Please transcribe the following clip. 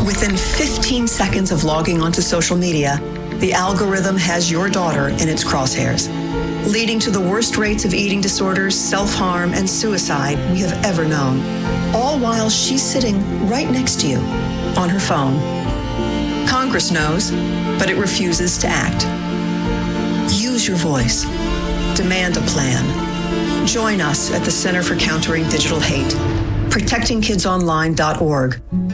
Within 15 seconds of logging onto social media, the algorithm has your daughter in its crosshairs, leading to the worst rates of eating disorders, self-harm, and suicide we have ever known, all while she's sitting right next to you on her phone. Congress knows, but it refuses to act. Use your voice. Demand a plan. Join us at the Center for Countering Digital Hate, protectingkidsonline.org,